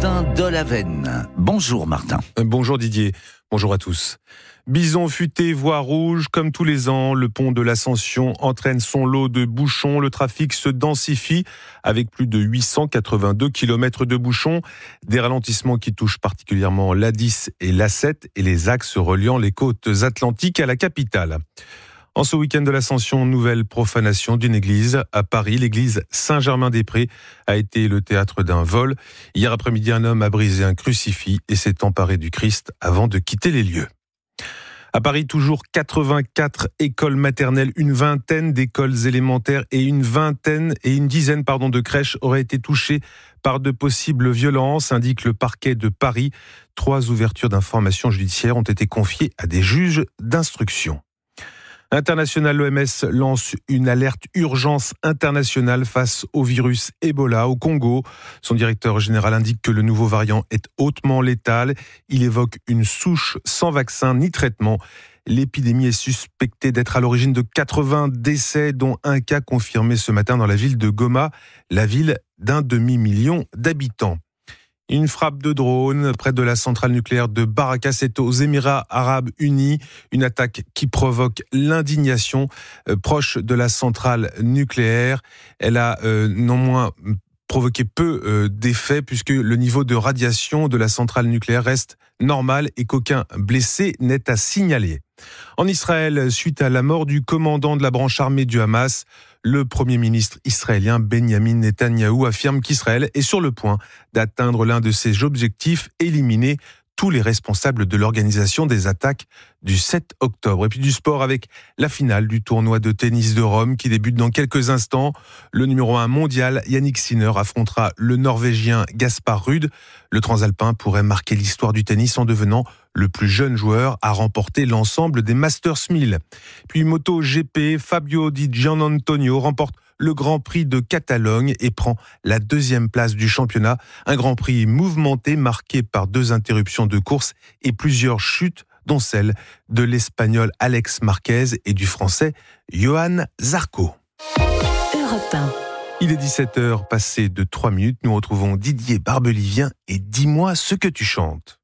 Martin Delaveine. Bonjour Martin. Bonjour Didier, bonjour à tous. Bison futé, voie rouge, comme tous les ans, le pont de l'Ascension entraîne son lot de bouchons. Le trafic se densifie avec plus de 882 km de bouchons. Des ralentissements qui touchent particulièrement l'A10 et l'A7 et les axes reliant les côtes atlantiques à la capitale. En ce week-end de l'Ascension, nouvelle profanation d'une église à Paris. L'église Saint-Germain-des-Prés a été le théâtre d'un vol. Hier après-midi, un homme a brisé un crucifix et s'est emparé du Christ avant de quitter les lieux. À Paris, toujours 84 écoles maternelles, une vingtaine d'écoles élémentaires et une dizaine de crèches auraient été touchées par de possibles violences, indique le parquet de Paris. 3 ouvertures d'informations judiciaires ont été confiées à des juges d'instruction. International, l'OMS lance une alerte urgence internationale face au virus Ebola au Congo. Son directeur général indique que le nouveau variant est hautement létal. Il évoque une souche sans vaccin ni traitement. L'épidémie est suspectée d'être à l'origine de 80 décès, dont un cas confirmé ce matin dans la ville de Goma, la ville d'1 demi-million d'habitants. Une frappe de drone près de la centrale nucléaire de Baraka, c'est aux Émirats Arabes Unis. Une attaque qui provoque l'indignation proche de la centrale nucléaire. Elle a non moins provoqué peu d'effets puisque le niveau de radiation de la centrale nucléaire reste normal et qu'aucun blessé n'est à signaler. En Israël, suite à la mort du commandant de la branche armée du Hamas, le Premier ministre israélien Benjamin Netanyahou affirme qu'Israël est sur le point d'atteindre l'un de ses objectifs, éliminer tous les responsables de l'organisation des attaques du 7 octobre. Et puis du sport avec la finale du tournoi de tennis de Rome qui débute dans quelques instants. Le numéro 1 mondial, Yannick Sinner, affrontera le Norvégien Gaspard Ruud. Le Transalpin pourrait marquer l'histoire du tennis en devenant le plus jeune joueur à remporter l'ensemble des Masters 1000. Puis MotoGP, Fabio Di Giannantonio remporte le Grand Prix de Catalogne et prend la 2e place du championnat. Un Grand Prix mouvementé, marqué par 2 interruptions de course et plusieurs chutes, dont celle de l'Espagnol Alex Marquez et du Français Johan Zarco. Europe 1. Il est 17h, passé de 3 minutes. Nous retrouvons Didier Barbelivien et Dis-moi ce que tu chantes.